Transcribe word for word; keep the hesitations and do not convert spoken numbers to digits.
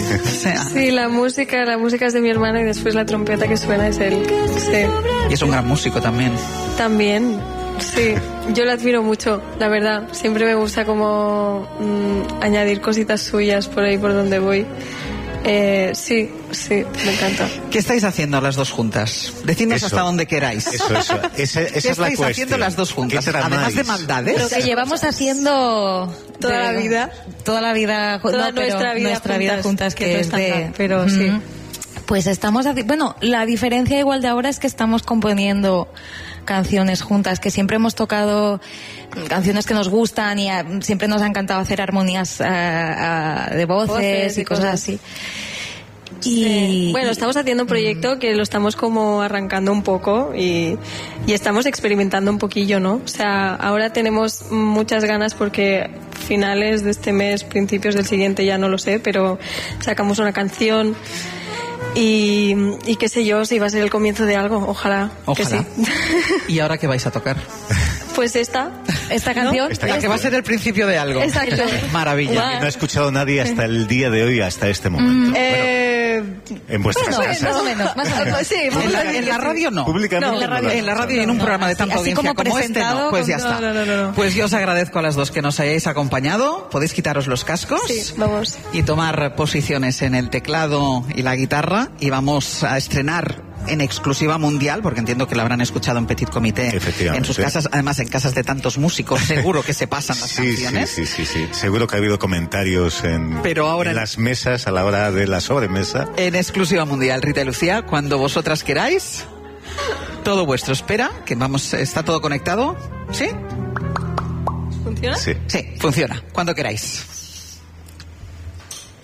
O sea, Sí, la música, la música es de mi hermano y después la trompeta que suena es él. Sí. y es un gran músico también. También, sí. Yo lo admiro mucho, la verdad. Siempre me gusta como mm, añadir cositas suyas por ahí por donde voy. Eh, sí, sí, me encanta. ¿Qué estáis haciendo las dos juntas? Decidnos Eso. hasta donde queráis. Eso, eso. Esa, esa ¿Qué es la estáis cuestión. haciendo las dos juntas? ¿Qué tramáis? Además de maldades. Lo que llevamos haciendo Toda la vida. Toda la vida, ju- Toda no, pero nuestra vida nuestra vida juntas, juntas, que que, no es es tanta, de, pero sí. Ujú. Pues estamos, haci- bueno, la diferencia igual de ahora es que estamos componiendo canciones juntas, que siempre hemos tocado canciones que nos gustan y ah, siempre nos ha encantado hacer armonías ah, ah, de voces, Voces y y cosas cosas. así. Sí. Y Bueno, estamos haciendo un proyecto que lo estamos como arrancando un poco y, y estamos experimentando un poquillo, ¿no? O sea, ahora tenemos muchas ganas porque finales de este mes, principios del siguiente, ya no lo sé, pero sacamos una canción y, y qué sé yo, si va a ser el comienzo de algo, ojalá, Ojalá. que sí. ¿Y ahora qué vais a tocar? Pues esta, esta canción, Esta La que va a ser el principio de algo. Exacto. Maravilla. Guau. No ha escuchado nadie hasta el día de hoy, hasta este momento. Eh, En vuestras bueno, casas. más o menos, más o menos. sí, En la, en la radio no. Públicamente. No, en la radio- lo has En la radio y en escuchado. un programa de así- tanta así audiencia como como, este, no. presentado, Pues ya no, está. no, no, no, no. Pues yo os agradezco a las dos que nos hayáis acompañado. Podéis quitaros los cascos sí, vamos. y tomar posiciones en el teclado y la guitarra y vamos a estrenar en exclusiva mundial, porque entiendo que lo habrán escuchado en Petit Comité, Efectivamente. en sus casas, además en casas de tantos músicos, seguro que se pasan las Sí, sí, canciones. sí, sí, sí. Seguro que ha habido comentarios en, Pero ahora- en las mesas a la hora de la sobremesa. En exclusiva mundial, Rita y Lucía, cuando vosotras queráis, todo vuestro. Espera, que vamos, está todo conectado. ¿Sí? ¿Funciona? Sí. Sí, funciona. Cuando queráis.